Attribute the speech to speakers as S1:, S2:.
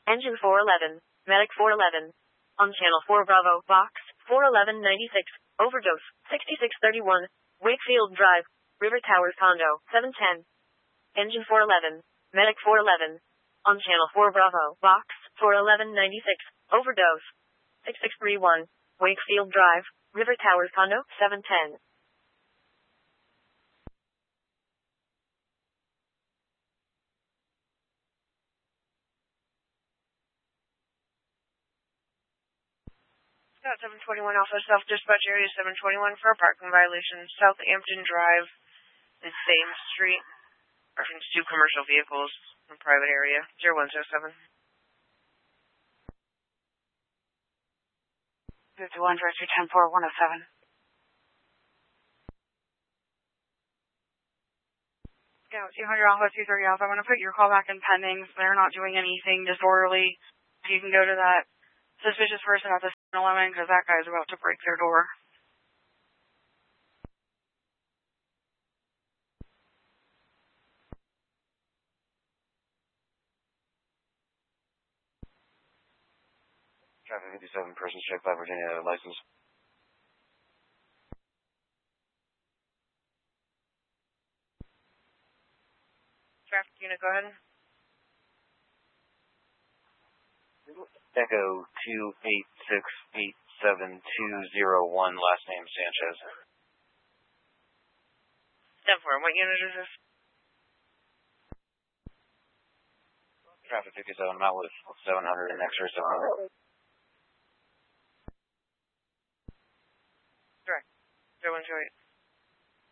S1: Engine 411, Medic 411. On Channel 4 Bravo, Box 41196, overdose 6631, Wakefield Drive, River Towers Condo 710. Engine 411, Medic 411. On Channel 4 Bravo, Box 41196, overdose 6631, Wakefield Drive, River Towers Condo 710.
S2: Scott 721 Alpha South Dispatch Area 721 for a parking violation. South Hampton Drive and Thames Street. Reference two commercial vehicles in private area. 0107. 51 director 104 107. Scout 200 Alpha 23 Alpha. I'm going to put your call back in pending. They're not doing anything disorderly. So you can go to that suspicious person at the 7-Eleven because that guy's about to break their door.
S3: Traffic 57, persons check by Virginia license.
S2: Traffic unit, go ahead.
S3: Echo 2868721, last name Sanchez.
S2: 10-4, what unit is this?
S3: Traffic 57, I'm out with 700 and extra 700.
S2: Direct. 0128.